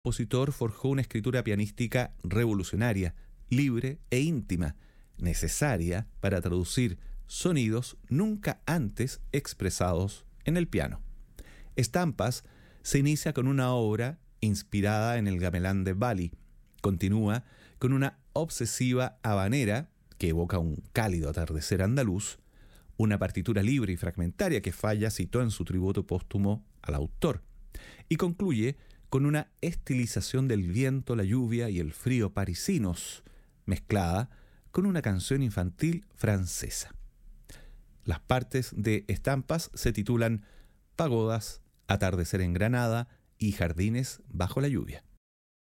compositor forjó una escritura pianística revolucionaria, libre e íntima, necesaria para traducir sonidos nunca antes expresados en el piano. Estampas se inicia con una obra inspirada en el gamelán de Bali. Continúa con una obsesiva habanera que evoca un cálido atardecer andaluz, una partitura libre y fragmentaria que Falla citó en su tributo póstumo al autor, y concluye con una estilización del viento, la lluvia y el frío parisinos, mezclada con una canción infantil francesa. Las partes de Estampas se titulan Pagodas, Atardecer en Granada y Jardines bajo la lluvia.